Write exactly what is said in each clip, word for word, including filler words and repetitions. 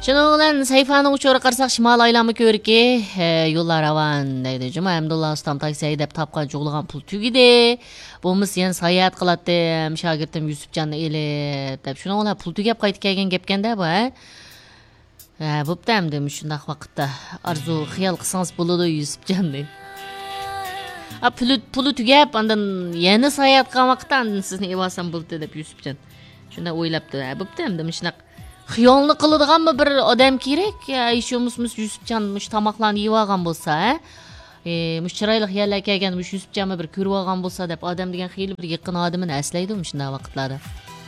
Şunun bilan sayfanın uçuri qarasaq shimol aylami ko'riki, yo'llar avan deydi. Juma Hamdullah ustam taksi haydab topgan jo'g'lagan pul tugidi. Bo'lmasa yana sayohat qiladim, shogirdim Yusufjonni elib deb. Shunun bilan pul tugab qaytib kelgan gapkanda bu, ha. Ha, bo'pti hamda shundaq vaqtda arzu xiyol qilsangiz bo'ladi Yusufjon deydi. A pul pul tugab, andan yana sayohat qilgan vaqtda andan sizni evasam bo'ldi deb Yusufjon. Shunda o'ylabdi. Ha, bo'pti hamda shunaq xiyolni qiladiganmi bir odam kerak? Ishimiz Yusufjon mush tomoqlarni yeb olgan bo'lsa, ha? E, mush chiroyli xiyollar kelgan mush Yusufjonni bir ko'rib olgan bo'lsa deb odam degan xiyli bir yaqin odamini aslaydi shunday vaqtlarda.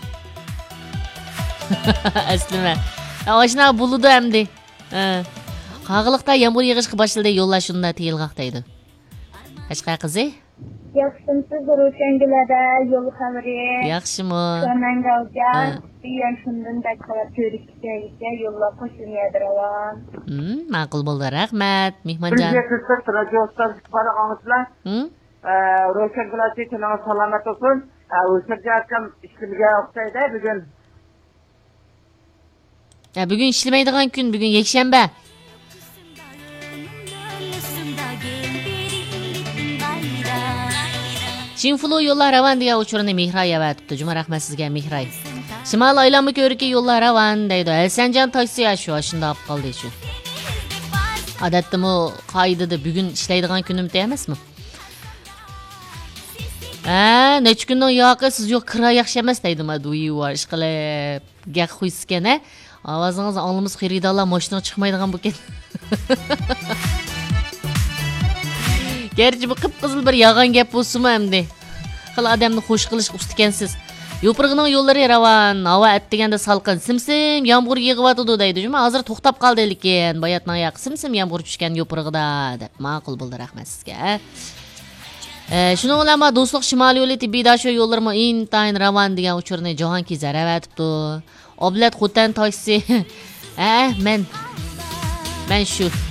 Aslima. Oshna buludu hamdi. Ha. Qag'liqda yomg'ir yig'ishga boshladi, yo'llar shunda tiyilg'aq deydi. Qashqa qizi? Yaxshimsiz Ro'shangilada yo'l xabari. Yaxshimi? Sonangalga men shundan da qarab ko'rikka yo'llar qo'shilmaydilar. Hmm, ma'qul bo'ldi. Rahmat, mehmonjon. Sizga radiosdan qarag'aningizlar. Hmm? Ro'shangilada tinimiz salomat bo'lsin. O'sha akam ishimga o'xshaydi bugun. Ya bugun ishlamaydigan kun, bugun yakshanba. Shinfulu yo'llar ravan degan uchurini Mehray avatibdi. Juma rahmat sizga Mehray. Shimol aylanma ko'riki yo'llar ravan deydi. Alsanjon taksi shu shunda olib qoldi shu. Odatda mu qoidada bugun ishlaydigan kunim emasmi? Ha, nech kundan yoqi siz yo'q kira yaxshi emas deydi maduyi var ish qilib gaq qo'ysizkan, ha? Ovozingiz oldimiz xaridorlar mashina chiqmaydigan bo'lgan. Gerçi bu qip-qizil bir yağan gap bo'lsa-mu hamdi. Xil odamni xush qilish ustikansiz. Yo'prig'ining yo'llari ravan, havo atdiganda salqin, simsim yomg'ir yig'yotdi deydi. Juma hozir to'xtab qoldi lekin, bayatning oyoq simsim yomg'ir tushgan yo'prig'ida deb ma'qul bo'ldi rahmat sizga. E, Shuning bilan ma do'stlik shimoliy yo'li tibbiy dasho yo'llarimi intayin ravan degan uchurni Jahon Kizar avatibdi. Oblat Xotan taksi. Ha, men men shu